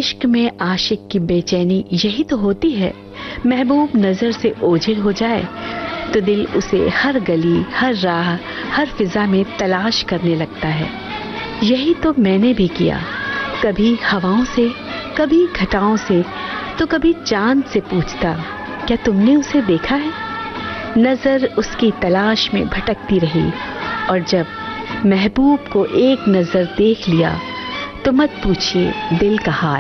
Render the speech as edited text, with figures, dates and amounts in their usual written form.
इश्क में आशिक की बेचैनी यही तो होती है। महबूब नजर से ओझल हो जाए तो दिल उसे हर गली, हर राह, हर फिजा में तलाश करने लगता है। यही तो मैंने भी किया, कभी हवाओं से, कभी घटाओं से, तो कभी चांद से पूछता, क्या तुमने उसे देखा है? नजर उसकी तलाश में भटकती रही, और जब महबूब को एक नजर देख लिया तो मत पूछिए दिल का हाल।